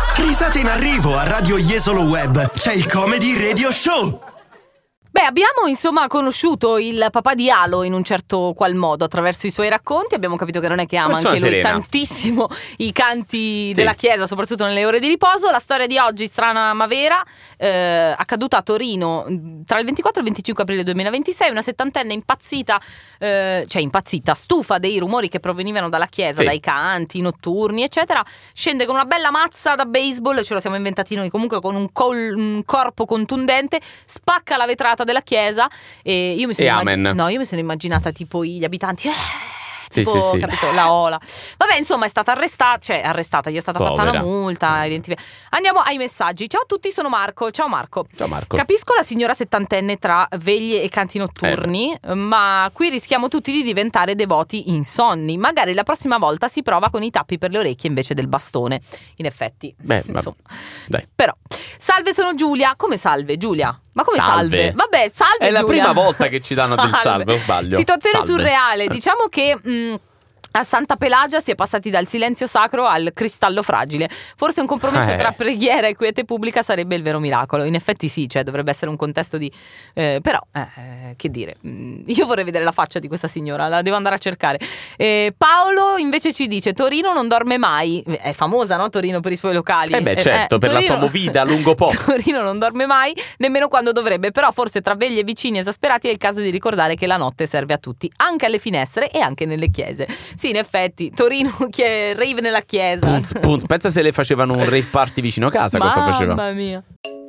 Risate in arrivo a Radio Jesolo Web. C'è il Comedy Radio Show. Beh, abbiamo insomma conosciuto il papà di Alo in un certo qual modo attraverso i suoi racconti. Abbiamo capito che non è che ama anche lui tantissimo i canti della chiesa, soprattutto nelle ore di riposo. La storia di oggi, strana ma vera, accaduta a Torino tra il 24 e il 25 aprile 2026. Una settantenne impazzita, stufa dei rumori che provenivano dalla chiesa, dai canti notturni eccetera, scende con una bella mazza da baseball, ce lo siamo inventati noi, comunque con un corpo contundente, spacca la vetrata della chiesa e io mi sono immaginata tipo gli abitanti tipo, capito, la ola. Vabbè, insomma, è stata arrestata, gli è stata fatta una multa. Andiamo ai messaggi. Ciao a tutti, sono Marco. Ciao Marco. Capisco la signora settantenne tra veglie e canti notturni, ma qui rischiamo tutti di diventare devoti insonni. Magari la prossima volta si prova con i tappi per le orecchie invece del bastone. In effetti, insomma. Dai. Però, salve, sono Giulia. Come salve, Giulia? Ma come salve? Vabbè, salve. È la Giulia. prima volta che ci danno del salve, o sbaglio? Situazione surreale. Diciamo che a Santa Pelagia si è passati dal silenzio sacro al cristallo fragile. Forse un compromesso tra preghiera e quiete pubblica sarebbe il vero miracolo. In effetti sì, dovrebbe essere un contesto di però, che dire, io vorrei vedere la faccia di questa signora, la devo andare a cercare. Paolo invece ci dice: Torino non dorme mai. È famosa, no? Torino per i suoi locali. Certo, per Torino, la sua movida a lungo po'. Torino non dorme mai, nemmeno quando dovrebbe. Però forse tra veglie, vicini esasperati è il caso di ricordare che la notte serve a tutti, anche alle finestre e anche nelle chiese. Sì, in effetti, Torino rave nella chiesa. Pensa se le facevano un rave party vicino a casa. Cosa faceva? Mamma mia.